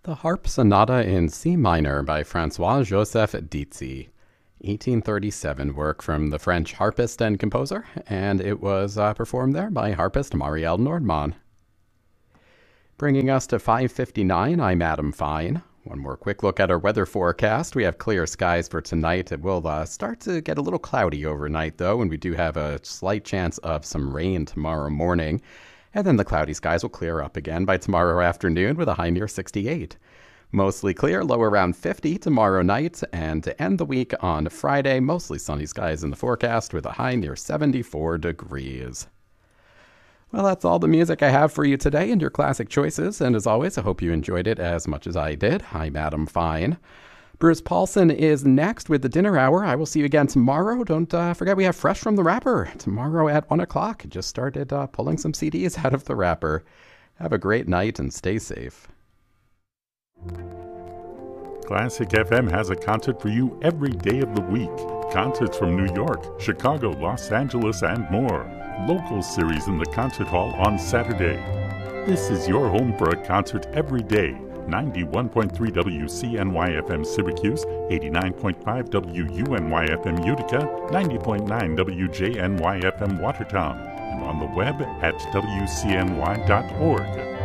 The Harp Sonata in C minor by Francois-Joseph Dizzy. 1837 work from the French harpist and composer, and it was performed there by harpist Marielle Nordmann. Bringing us to 5:59, I'm Adam Fine. One more quick look at our weather forecast. We have clear skies for tonight. It will start to get a little cloudy overnight, though, and we do have a slight chance of some rain tomorrow morning. And then the cloudy skies will clear up again by tomorrow afternoon with a high near 68. Mostly clear, low around 50 tomorrow night, and to end the week on Friday, mostly sunny skies in the forecast with a high near 74 degrees. Well, that's all the music I have for you today and your classic choices, and as always, I hope you enjoyed it as much as I did. I'm Adam Fine. Bruce Paulson is next with the dinner hour. I will see you again tomorrow. Don't forget we have Fresh from the Wrapper tomorrow at 1 o'clock. Just started pulling some CDs out of the wrapper. Have a great night and stay safe. Classic FM has a concert for you every day of the week. Concerts from New York, Chicago, Los Angeles, and more. Local series in the concert hall on Saturday. This is your home for a concert every day. 91.3 WCNY-FM Syracuse, 89.5 WUNY-FM Utica, 90.9 WJNY-FM Watertown, and on the web at WCNY.org.